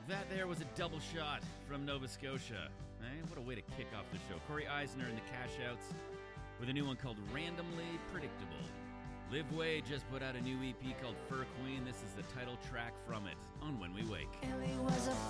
That there was a double shot from Nova Scotia. Eh? What a way to kick off the show. Corey Eisner and the Cash Outs with a new one called Randomly Predictable. Liv Way just put out a new EP called Fur Queen. This is the title track from it on When We Wake. Ellie was a